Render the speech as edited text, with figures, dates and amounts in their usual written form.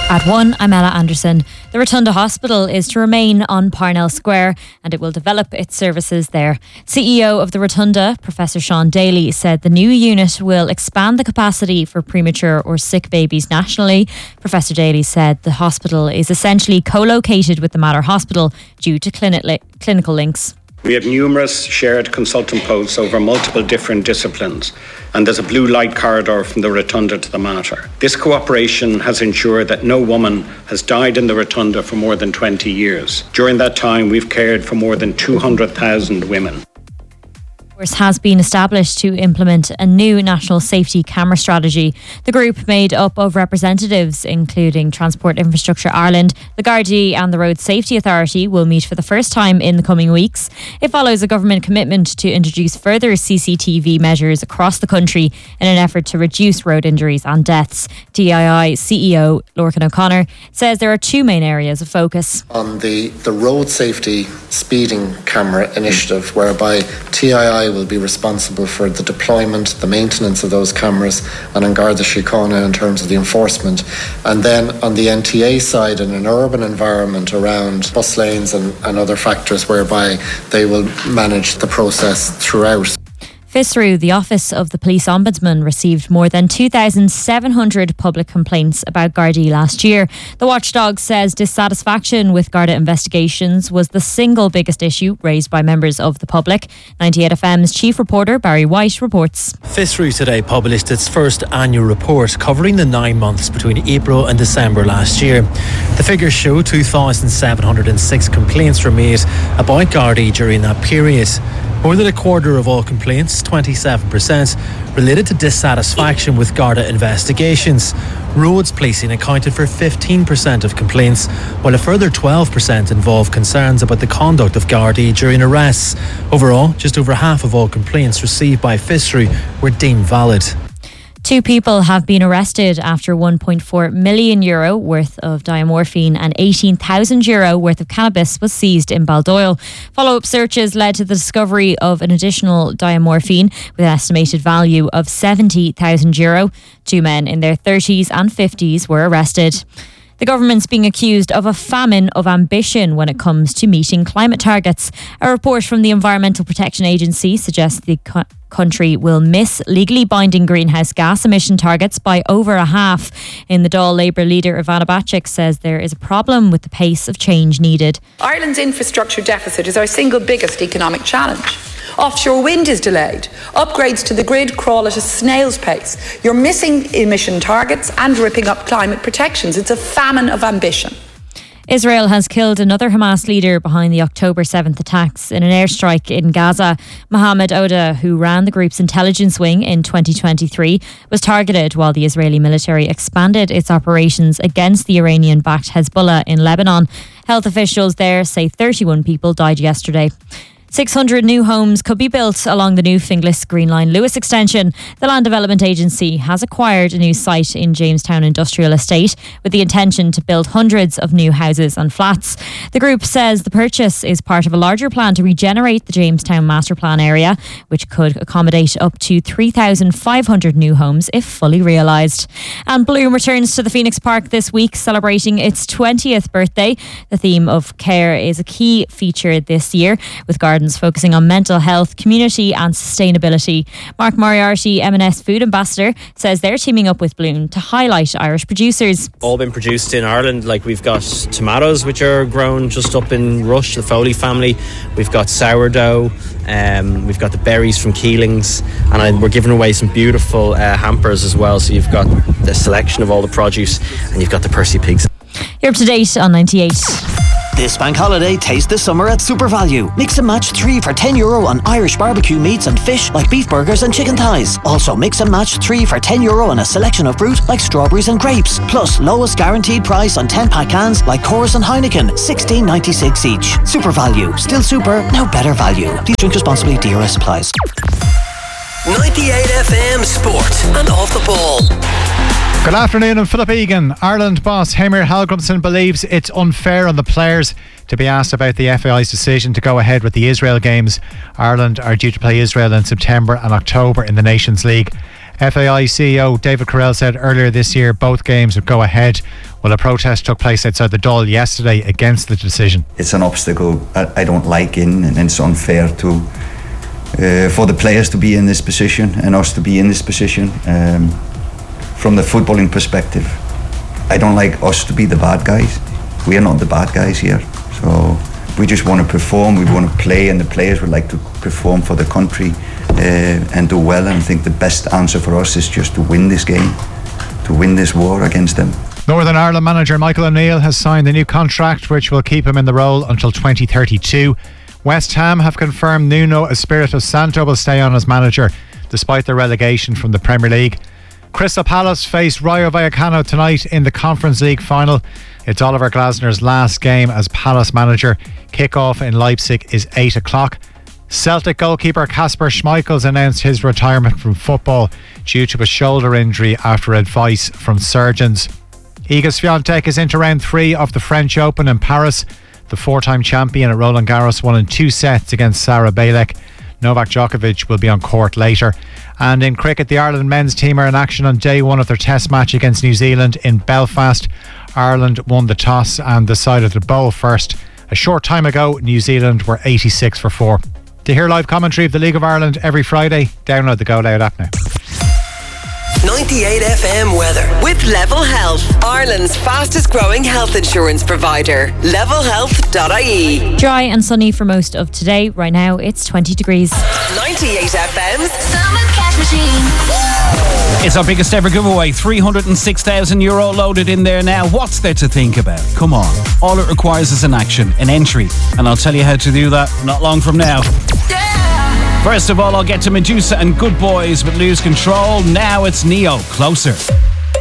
At 1, I'm Ella Anderson. The Rotunda Hospital is to remain on Parnell Square and it will develop its services there. CEO of the Rotunda, Professor Sean Daly, said the new unit will expand the capacity for premature or sick babies nationally. Professor Daly said the hospital is essentially co-located with the Mater Hospital due to clinical links. We have numerous shared consultant posts over multiple different disciplines, and there's a blue light corridor from the Rotunda to the Mater. This cooperation has ensured that no woman has died in the Rotunda for more than 20 years. During that time, we've cared for more than 200,000 women. Has been established to implement a new national safety camera strategy. The group, made up of representatives including Transport Infrastructure Ireland, the Gardaí and the Road Safety Authority, will meet for the first time in the coming weeks. It follows a government commitment to introduce further CCTV measures across the country in an effort to reduce road injuries and deaths. TII CEO Lorcan O'Connor says there are two main areas of focus. On the road safety speeding camera initiative, whereby TII will be responsible for the deployment, the maintenance of those cameras, and on Garda Síochána in terms of the enforcement. And then on the NTA side, in an urban environment around bus lanes and other factors, whereby they will manage the process throughout. FISRU, the Office of the Police Ombudsman, received more than 2,700 public complaints about Gardaí last year. The watchdog says dissatisfaction with Garda investigations was the single biggest issue raised by members of the public. 98FM's chief reporter Barry White reports. FISRU today published its first annual report covering the 9 months between April and December last year. The figures show 2,706 complaints were made about Gardaí during that period. More than a quarter of all complaints, 27%, related to dissatisfaction with Garda investigations. Roads policing accounted for 15% of complaints, while a further 12% involved concerns about the conduct of Gardaí during arrests. Overall, just over half of all complaints received by FISRU were deemed valid. 2 people have been arrested after €1.4 million worth of diamorphine and €18,000 worth of cannabis was seized in Baldoyle. Follow-up searches led to the discovery of an additional diamorphine with an estimated value of €70,000. 2 men in their 30s and 50s were arrested. The government's being accused of a famine of ambition when it comes to meeting climate targets. A report from the Environmental Protection Agency suggests the country will miss legally binding greenhouse gas emission targets by over a half. In the Dáil, Labour leader Ivana Bacik says there is a problem with the pace of change needed. Ireland's infrastructure deficit is our single biggest economic challenge. Offshore wind is delayed. Upgrades to the grid crawl at a snail's pace. You're missing emission targets and ripping up climate protections. It's a famine of ambition. Israel has killed another Hamas leader behind the October 7th attacks in an airstrike in Gaza. Mohammed Oda, who ran the group's intelligence wing in 2023, was targeted while the Israeli military expanded its operations against the Iranian-backed Hezbollah in Lebanon. Health officials there say 31 people died yesterday. 600 new homes could be built along the new Finglas Green Line Lewis extension. The Land Development Agency has acquired a new site in Jamestown Industrial Estate with the intention to build hundreds of new houses and flats. The group says the purchase is part of a larger plan to regenerate the Jamestown Master Plan area, which could accommodate up to 3,500 new homes if fully realised. And Bloom returns to the Phoenix Park this week, celebrating its 20th birthday. The theme of care is a key feature this year, with gardens focusing on mental health, community and sustainability. Mark Moriarty, M&S Food Ambassador, says they're teaming up with Bloom to highlight Irish producers. All been produced in Ireland. Like, we've got tomatoes which are grown just up in Rush, the Foley family. We've got sourdough. We've got the berries from Keelings, and we're giving away some beautiful hampers as well. So you've got the selection of all the produce, and you've got the Percy pigs. You're up to date on 98. This bank holiday, taste the summer at SuperValu. Mix and match 3 for €10 on Irish barbecue meats and fish like beef burgers and chicken thighs. Also mix and match 3 for €10 on a selection of fruit like strawberries and grapes. Plus lowest guaranteed price on 10-pack cans like Coors and Heineken, $16.96 each. SuperValu, still super, now better value. Please drink responsibly. DRS supplies. 98FM Sport and Off the Ball. Good afternoon, I'm Philip Egan. Ireland boss Heimir Hallgrímsson believes it's unfair on the players to be asked about the FAI's decision to go ahead with the Israel games. Ireland are due to play Israel in September and October in the Nations League. FAI CEO David Carell said earlier this year both games would go ahead. Well, a protest took place outside the Dáil yesterday against the decision. It's an obstacle I don't like and it's unfair to for the players to be in this position and us to be in this position. From the footballing perspective, I don't like us to be the bad guys. We are not the bad guys here. So we just want to perform, we want to play, and the players would like to perform for the country and do well. And I think the best answer for us is just to win this game, to win this war against them. Northern Ireland manager Michael O'Neill has signed a new contract which will keep him in the role until 2032. West Ham have confirmed Nuno Espirito Santo will stay on as manager despite their relegation from the Premier League. Crystal Palace face Rayo Vallecano tonight in the Conference League final. It's Oliver Glasner's last game as Palace manager. Kick-off in Leipzig is 8 o'clock. Celtic goalkeeper Kasper Schmeichel's announced his retirement from football due to a shoulder injury after advice from surgeons. Iga Swiatek is into round 3 of the French Open in Paris. The four-time champion at Roland Garros won in 2 sets against Sarah Balek. Novak Djokovic will be on court later. And in cricket, the Ireland men's team are in action on day 1 of their test match against New Zealand in Belfast. Ireland won the toss and decided to bowl first. A short time ago, New Zealand were 86 for 4. To hear live commentary of the League of Ireland every Friday, download the Go Loud app now. 98 FM weather with Level Health, Ireland's fastest growing health insurance provider. levelhealth.ie. Dry and sunny for most of today. Right now it's 20 degrees. 98 FM's Summer Cash Machine. It's our biggest ever giveaway. €306,000 loaded in there now. What's there to think about? Come on. All it requires is an action, an entry. And I'll tell you how to do that not long from now. First of all, I'll get to Medusa and Good Boys with Lose Control. Now it's Neo, Closer.